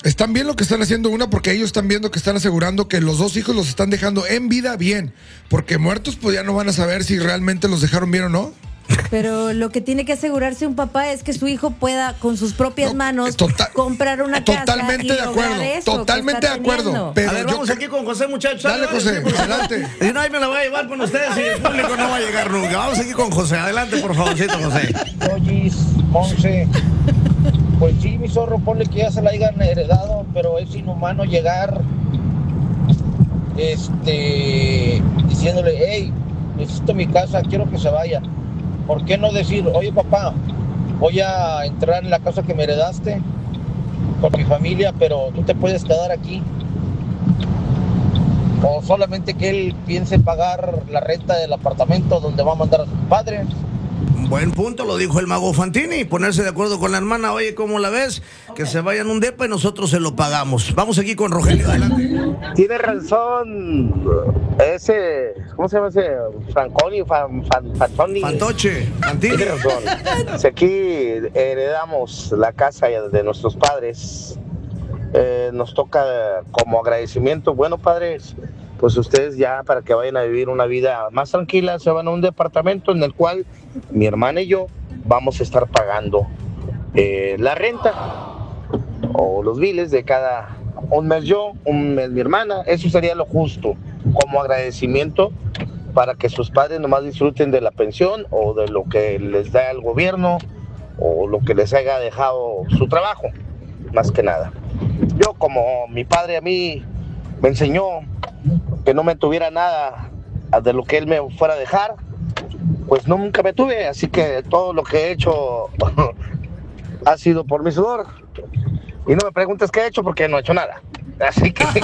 Están bien lo que están haciendo, porque ellos están viendo que están asegurando que los dos hijos los están dejando en vida bien, porque muertos pues ya no van a saber si realmente los dejaron bien o no. Pero lo que tiene que asegurarse un papá es que su hijo pueda con sus propias manos comprar una casa. Totalmente de acuerdo, totalmente de acuerdo. Pero a ver, vamos aquí con José, muchachos. Dale, José, adelante. Y no, ahí me la voy a llevar con ustedes y el público no va a llegar nunca. Vamos aquí con José, adelante, por favorcito, José. Oye, Monse, pues sí, mi zorro, ponle que ya se la hayan heredado, pero es inhumano llegar, diciéndole, hey, necesito mi casa, quiero que se vaya. ¿Por qué no decir, oye papá, voy a entrar en la casa que me heredaste con mi familia, pero tú te puedes quedar aquí? O solamente que él piense pagar la renta del apartamento donde va a mandar a su padre. Buen punto, lo dijo el mago Fantini, ponerse de acuerdo con la hermana, oye, ¿cómo la ves? Que se vayan un depa y nosotros se lo pagamos. Vamos aquí con Rogelio, adelante. Tiene razón ese, ¿cómo se llama ese? Franconi, Fantoni. Fantoche, Fantini. Tiene razón. Si aquí heredamos la casa de nuestros padres, nos toca como agradecimiento, bueno padres, pues ustedes ya para que vayan a vivir una vida más tranquila, se van a un departamento en el cual mi hermana y yo vamos a estar pagando la renta o los biles de cada un mes yo, un mes mi hermana. Eso sería lo justo como agradecimiento para que sus padres nomás disfruten de la pensión o de lo que les da el gobierno o lo que les haya dejado su trabajo, más que nada. Yo, como mi padre a mí me enseñó que no me tuviera nada de lo que él me fuera a dejar, pues nunca me tuve, así que todo lo que he hecho ha sido por mi sudor. Y no me preguntes qué he hecho porque no he hecho nada. Así que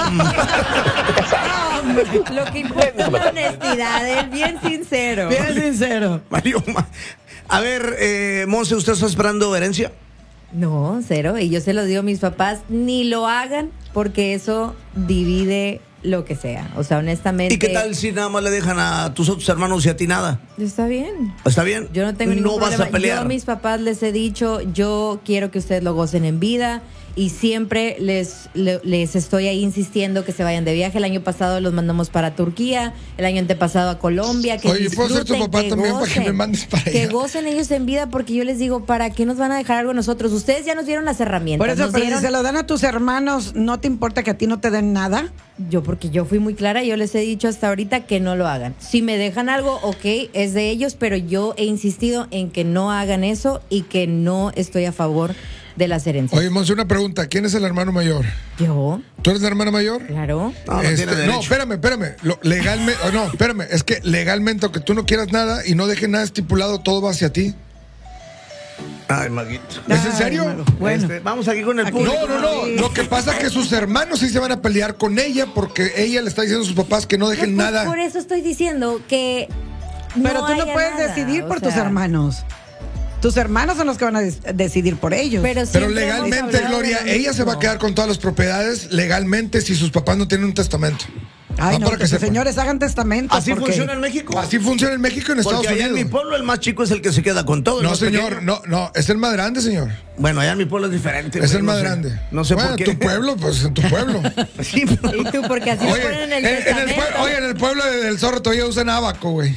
lo que importa es la honestidad, es bien sincero. Bien sincero. Mario, a ver, Monse, ¿usted está esperando herencia? No, cero. Y yo se lo digo a mis papás, ni lo hagan porque eso divide lo que sea. O sea, honestamente. ¿Y qué tal si nada más le dejan a tus otros hermanos y a ti nada? Está bien. ¿Está bien? Yo no tengo ningún problema. Vas a pelear. Yo a mis papás les he dicho, yo quiero que ustedes lo gocen en vida. Y siempre les estoy ahí insistiendo que se vayan de viaje. El año pasado los mandamos para Turquía, el año antepasado a Colombia. Que oye, ¿puedo ser tu papá también para que me mandes para allá? Que gocen ellos en vida, porque yo les digo, ¿para qué nos van a dejar algo a nosotros? Ustedes ya nos dieron las herramientas. Por eso, pero si se lo dan a tus hermanos, ¿no te importa que a ti no te den nada? Porque yo fui muy clara, yo les he dicho hasta ahorita que no lo hagan. Si me dejan algo, ok, es de ellos, pero yo he insistido en que no hagan eso y que no estoy a favor de las herencias. Oye, Monse, una pregunta. ¿Quién es el hermano mayor? Yo. ¿Tú eres la hermana mayor? Claro. No, espérame. Legalmente, espérame. Es que legalmente, aunque tú no quieras nada y no dejes nada estipulado, todo va hacia ti. Ay, Maguito. ¿Es en serio? Bueno. Vamos aquí con el público. No. Lo que pasa es que sus hermanos sí se van a pelear con ella porque ella le está diciendo a sus papás que no dejen nada. Por eso estoy diciendo que pero tú no puedes decidir por tus hermanos. Tus hermanos son los que van a decidir por ellos. Pero legalmente, Gloria, ella se va a quedar con todas las propiedades legalmente si sus papás no tienen un testamento. Ay, no, que señores hagan testamento. ¿Así funciona en México? Así funciona en México y en Estados Unidos. Porque allá en mi pueblo el más chico es el que se queda con todo. No, señor, no, es el más grande, señor. Bueno, allá en mi pueblo es diferente. Es el más grande. No sé por qué. Tu pueblo, pues en tu pueblo. Sí, pero... ¿Y tú? Porque así lo ponen en el testamento. Oye, en el pueblo del zorro todavía usan abaco, güey.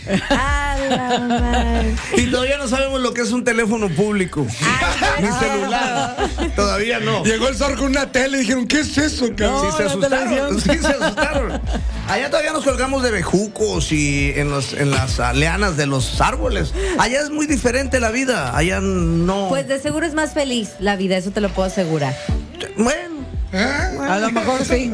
Y todavía no sabemos lo que es un teléfono público. Ni celular. Todavía no. Llegó el zorro con una tele y dijeron, ¿qué es eso, cabrón? Sí, se asustaron. Sí, se asustaron. Allá todavía nos colgamos de bejucos y en las lianas de los árboles. Allá es muy diferente la vida. Allá no. Pues de seguro es más feliz la vida, eso te lo puedo asegurar. Bueno. A lo mejor sí.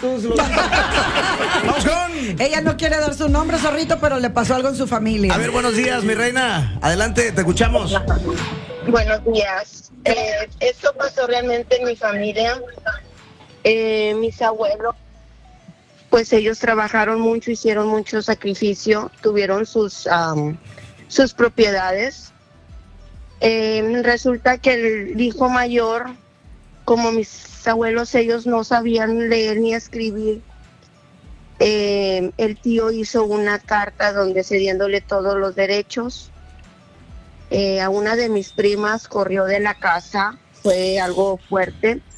Vamos con. Ella no quiere dar su nombre, zorrito, pero le pasó algo en su familia. A ver, buenos días, mi reina. Adelante, te escuchamos. Buenos días. Esto pasó realmente en mi familia. Mis abuelos, pues ellos trabajaron mucho, hicieron mucho sacrificio, tuvieron sus propiedades. Resulta que el hijo mayor, como mis abuelos, ellos no sabían leer ni escribir. El tío hizo una carta donde cediéndole todos los derechos. A una de mis primas corrió de la casa, fue algo fuerte.